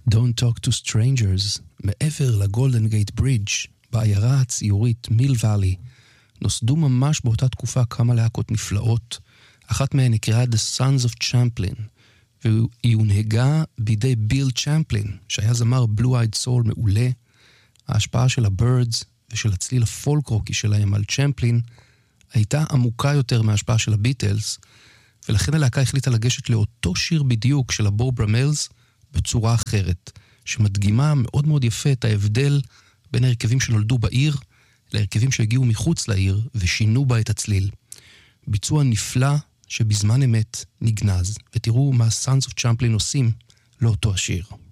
Don't Talk to Strangers, מעבר לגולדן גייט ברידג' בעיירה הציורית מיל ואלי, נוסדו ממש באותה תקופה כמה להקות נפלאות. אחת מהן נקראה The Sons of Champlin, והיא הונהגה בידי ביל צ'מפלין, שהיה זמר בלו-אייד סול מעולה. ההשפעה של הבירדס ושל הצליל הפולק רוקי שלהם על צ'מפלין הייתה עמוקה יותר מההשפעה של הביטלס, ולכן הלהקה החליטה לגשת לאותו שיר בדיוק של הבו ברמלס בצורה אחרת, שמדגימה מאוד מאוד יפה את ההבדל בין ההרכבים שנולדו בעיר להרכבים שהגיעו מחוץ לעיר ושינו בה את הצליל. ביצוע נפלא שבזמן אמת נגנז, ותראו מה Sons of Champlin עושים לאותו השיר.